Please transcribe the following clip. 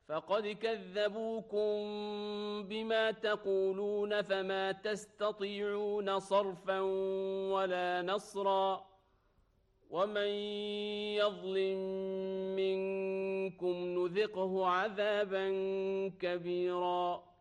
فقد كذبوكم بما تقولون فما تستطيعون صرفا ولا نصرا ومن يظلم منكم نذقه عذابا كبيرا.